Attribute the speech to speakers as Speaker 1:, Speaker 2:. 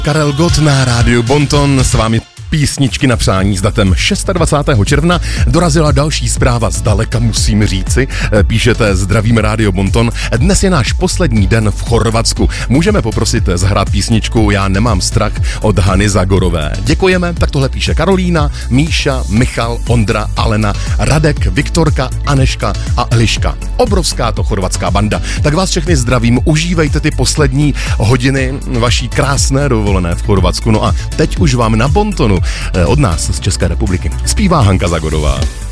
Speaker 1: Karel Gott na rádiu Bonton, s vámi písničky na přání s datem 26. června. Dorazila další zpráva zdaleka, musím říci. Píšete zdravím rádio Bonton. Dnes je náš poslední den v Chorvatsku. Můžeme poprosit zahrát písničku Já nemám strach od Hany Zagorové. Děkujeme, tak tohle píše Karolína, Míša, Michal, Ondra, Alena, Radek, Viktorka, Aneška a Eliška. Obrovská to chorvatská banda. Tak vás všechny zdravím, užívejte ty poslední hodiny vaší krásné dovolené v Chorvatsku. No a teď už vám na Bontonu od nás z České republiky zpívá Hanka Zagorová.